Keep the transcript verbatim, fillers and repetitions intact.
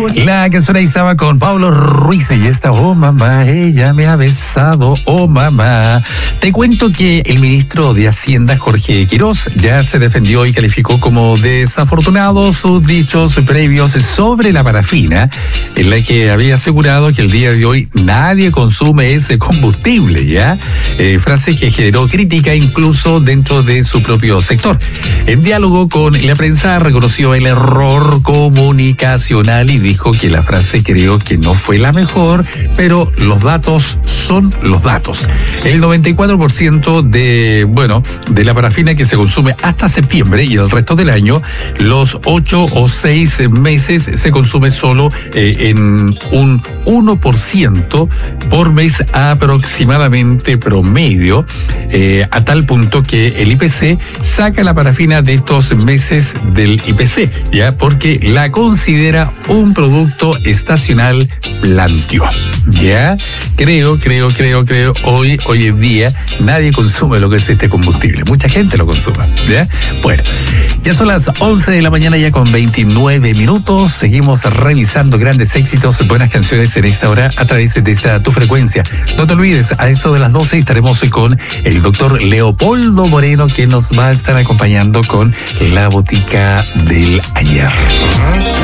La canción ahí estaba con Pablo Ruiz y esta, oh mamá, ella me ha besado, oh mamá. Te cuento que el ministro de Hacienda, Jorge Quirós, ya se defendió y calificó como desafortunados sus dichos previos sobre la parafina, en la que había asegurado que el día de hoy nadie consume ese combustible, ¿ya? Eh, frase que generó crítica incluso dentro de su propio sector. En diálogo con la prensa reconoció el error comunicacional y dijo que la frase creo que no fue la mejor, pero los datos son los datos. El noventa y cuatro por ciento de, bueno, de la parafina que se consume hasta septiembre y el resto del año, los ocho o seis meses se consume solo eh, en un uno por ciento por mes aproximadamente promedio, eh, a tal punto que el I P C saca la parafina de estos meses del I P C, ya, porque la considera un producto estacional, planteó. Ya, creo, creo, creo, creo, hoy, hoy en día, nadie consume lo que es este combustible. Mucha gente lo consume, ¿ya? Bueno, ya son las once de la mañana, ya con veintinueve minutos. Seguimos revisando grandes éxitos, buenas canciones en esta hora a través de esta tu frecuencia. No te olvides, a eso de las doce estaremos hoy con el doctor Leopoldo Moreno, que nos va a estar acompañando con la botica del ayer.